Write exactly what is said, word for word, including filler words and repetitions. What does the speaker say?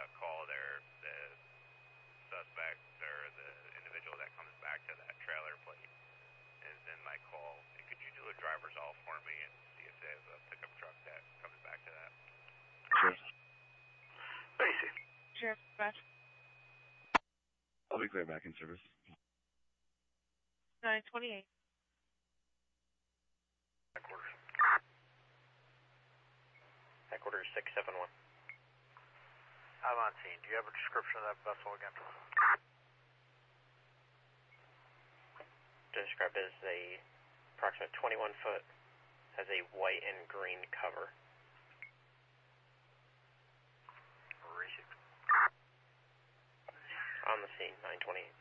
call there, the suspect or the individual that comes back to that trailer plate is in my call. Could you do a driver's off for me and see if there's a pickup truck that comes back to that? Sure. Basic. Sheriff Dispatch. I'll be clear back in service. nine twenty-eight. Headquarters. Headquarters six seven one. I'm on scene. Do you have a description of that vessel again? Described as a approximate twenty-one foot, has a white and green cover. Received. On the scene, nine twenty-eight.